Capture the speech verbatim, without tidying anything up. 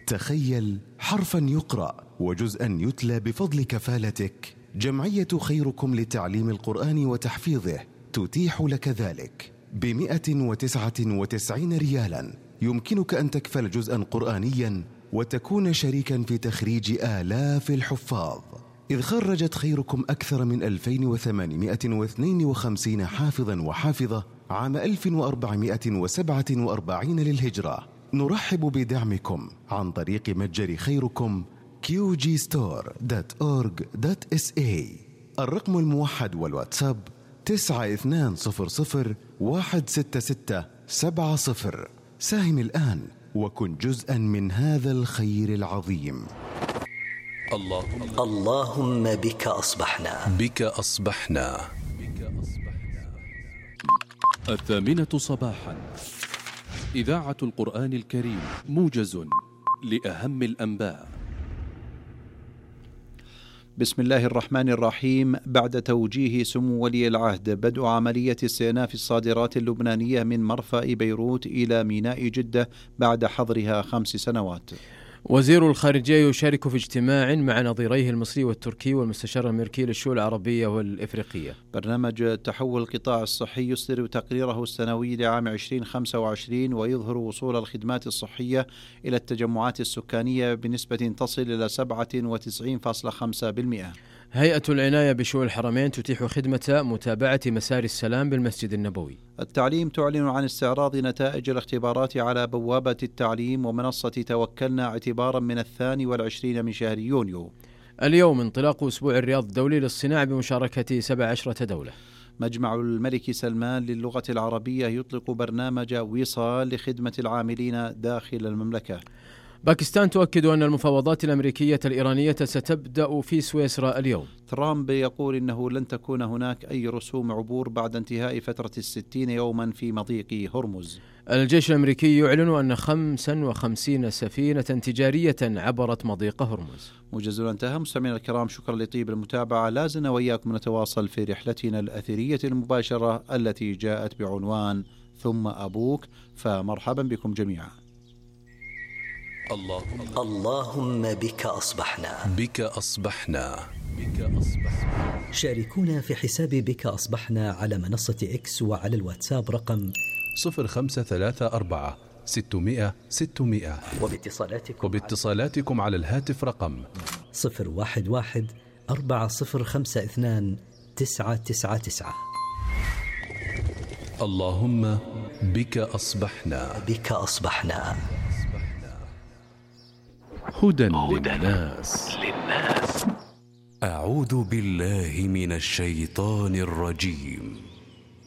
تخيل حرفا يقرأ وجزءا يتلى بفضل كفالتك. جمعية خيركم لتعليم القرآن وتحفيظه تتيح لك ذلك بمئة وتسعة وتسعين ريالا. يمكنك أن تكفل جزءا قرآنيا وتكون شريكا في تخريج آلاف الحفاظ، إذ خرجت خيركم أكثر من ألفين وثمانمئة واثنين وخمسين حافظا وحافظة عام ألف وأربعمئة وسبعة وأربعين للهجرة. نرحب بدعمكم عن طريق متجر خيركم كيو جي ستور دوت أورج دوت إس إيه. الرقم الموحد والواتساب تسعة اثنان صفر صفر واحد ستة ستة سبعة صفر. ساهم الآن وكن جزءا من هذا الخير العظيم. اللهم, اللهم بك أصبحنا بك أصبحنا الثامنة صباحا. إذاعة القرآن الكريم، موجز لأهم الأنباء. بسم الله الرحمن الرحيم. بعد توجيه سمو ولي العهد بدء عملية استئناف الصادرات اللبنانية من مرفأ بيروت إلى ميناء جدة بعد حظرها خمس سنوات. وزير الخارجية يشارك في اجتماع مع نظيريه المصري والتركي والمستشار الأمريكي للشؤون العربية والإفريقية. برنامج تحول القطاع الصحي يصدر تقريره السنوي لعام عشرين خمسة وعشرين ويظهر وصول الخدمات الصحية إلى التجمعات السكانية بنسبة تصل إلى سبعة وتسعين فاصلة خمسة بالمئة. هيئة العناية بشؤون الحرمين تتيح خدمة متابعة مسار السلام بالمسجد النبوي. التعليم تعلن عن استعراض نتائج الاختبارات على بوابة التعليم ومنصة توكلنا اعتبارا من الثاني والعشرين من شهر يونيو. اليوم انطلاق أسبوع الرياض الدولي للصناعة بمشاركة سبع عشرة دولة. مجمع الملك سلمان للغة العربية يطلق برنامج وصال لخدمة العاملين داخل المملكة. باكستان تؤكد أن المفاوضات الأمريكية الإيرانية ستبدأ في سويسرا اليوم. ترامب يقول إنه لن تكون هناك أي رسوم عبور بعد انتهاء فترة الستين يوما في مضيق هرمز. الجيش الأمريكي يعلن أن خمسة وخمسين سفينة تجارية عبرت مضيق هرمز. موجز انتهى. مستمعينا الكرام، شكرا لطيب المتابعة. لازلنا وإياكم نتواصل في رحلتنا الأثرية المباشرة التي جاءت بعنوان ثم أبوك، فمرحبا بكم جميعا. اللهم, اللهم بك أصبحنا بك أصبحنا بك أصبحنا. شاركونا في حساب بك أصبحنا على منصة إكس وعلى الواتساب رقم صفر خمسة ثلاثة أربعة ستمائة ستمائة، وباتصالاتكم, وباتصالاتكم على الهاتف رقم صفر واحد واحد أربعة صفر خمسة اثنان تسعة تسعة تسعة. اللهم بك أصبحنا بك أصبحنا. هدى للناس. أعوذ بالله من الشيطان الرجيم.